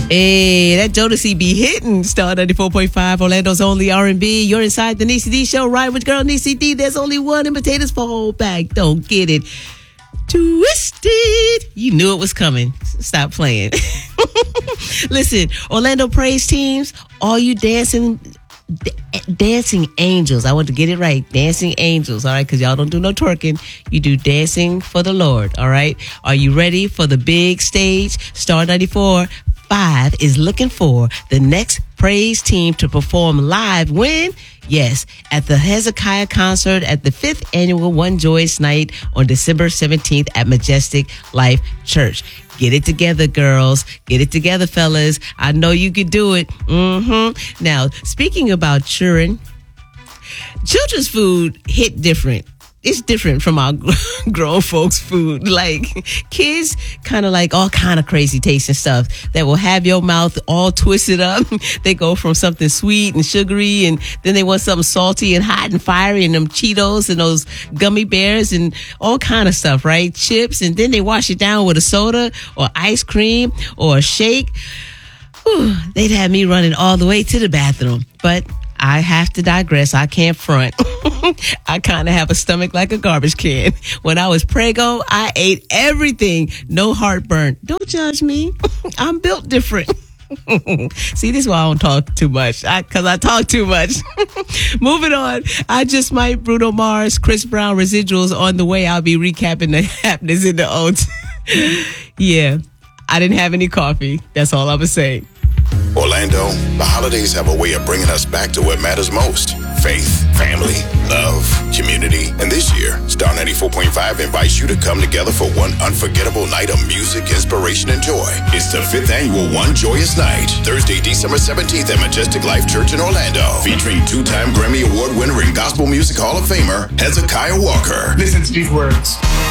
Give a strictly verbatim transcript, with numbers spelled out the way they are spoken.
Hey, that Jodeci be hitting. Star ninety-four point five, Orlando's only R and B. You're inside the Niecy D show, right? With girl Niecy D. There's only one imitator's fall back. Don't get it twisted. You knew it was coming. Stop playing. Listen, Orlando praise teams, all you dancing d- dancing angels. I want to get it right. Dancing angels, all right? Because y'all don't do no twerking. You do dancing for the Lord, all right? Are you ready for the big stage? Star ninety-four point five is looking for the next praise team to perform live when? Yes, at the Hezekiah concert at the fifth annual One Joyous Night on December seventeenth at Majestic Life Church. Get it together, girls. Get it together, fellas. I know you can do it. Mm-hmm. Now, speaking about children, children's food hit different. It's different from our grown folks' food. Like, kids kind of like all kind of crazy tasting stuff that will have your mouth all twisted up. They go from something sweet and sugary, and then they want something salty and hot and fiery, and them Cheetos and those gummy bears and all kind of stuff, right? Chips, and then they wash it down with a soda or ice cream or a shake. Whew, they'd have me running all the way to the bathroom. But I have to digress. I can't front. I kind of have a stomach like a garbage can. When I was prego, I ate everything. No heartburn. Don't judge me. I'm built different. See, this is why I don't talk too much. I, Cause I talk too much. Moving on. I just might Bruno Mars, Chris Brown residuals on the way. I'll be recapping the happenings in the old. Yeah. I didn't have any coffee. That's all I'm saying. Orlando, the holidays have a way of bringing us back to what matters most. Faith, family, love, community. And this year, Star ninety-four point five invites you to come together for one unforgettable night of music, inspiration, and joy. It's the fifth annual One Joyous Night, Thursday, December seventeenth at Majestic Life Church in Orlando, featuring two-time Grammy Award winner and Gospel Music Hall of Famer, Hezekiah Walker. Listen to these words.